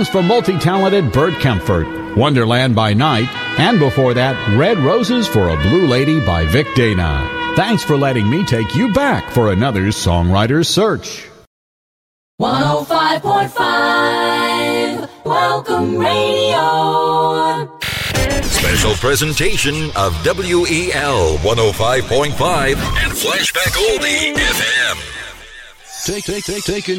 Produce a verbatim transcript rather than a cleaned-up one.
from multi-talented Bert Kempfert, Wonderland by Night, and before that, Red Roses for a Blue Lady by Vic Dana. Thanks for letting me take you back for another Songwriter's Search. one oh five point five, Welcome Radio. Special presentation of W E L one oh five point five and Flashback Oldie F M. Take, take, take, taking